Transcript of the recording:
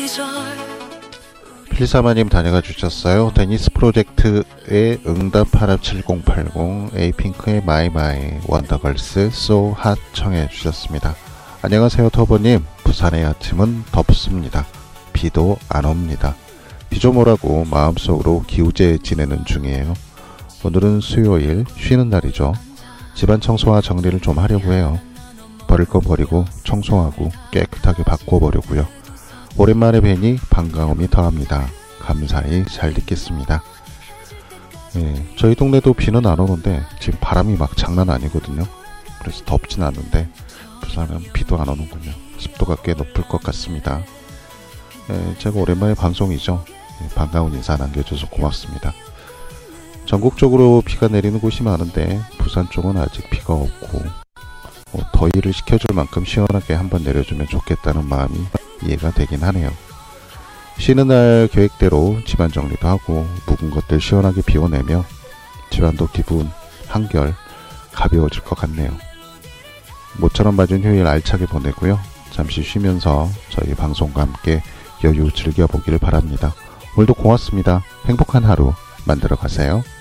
필사마님 다녀가 주셨어요. 데니스 프로젝트의 응답하라 7080, 에이핑크의 마이마이, 원더걸스 So Hot 청해 주셨습니다. 안녕하세요 터보님. 부산의 아침은 덥습니다. 비도 안 옵니다. 비 좀 오라고 마음속으로 기우제 지내는 중이에요. 오늘은 수요일 쉬는 날이죠. 집안 청소와 정리를 좀 하려고 해요. 버릴 거 버리고 청소하고 깨끗하게 바꿔보려고요. 오랜만에 뵈니 반가움이 더합니다. 감사히 잘 듣겠습니다. 저희 동네도 비는 안 오는데 지금 바람이 막 장난 아니거든요. 그래서 덥진 않은데 부산은 비도 안 오는군요. 습도가 꽤 높을 것 같습니다. 제가 오랜만에 방송이죠. 반가운 인사 남겨줘서 고맙습니다. 전국적으로 비가 내리는 곳이 많은데 부산 쪽은 아직 비가 없고 더위를 식혀줄 만큼 시원하게 한번 내려주면 좋겠다는 마음이 이해가 되긴 하네요. 쉬는 날 계획대로 집안 정리도 하고 묵은 것들 시원하게 비워내며 집안도 기분 한결 가벼워질 것 같네요. 모처럼 맞은 휴일 알차게 보내고요. 잠시 쉬면서 저희 방송과 함께 여유 즐겨보기를 바랍니다. 오늘도 고맙습니다. 행복한 하루 만들어 가세요.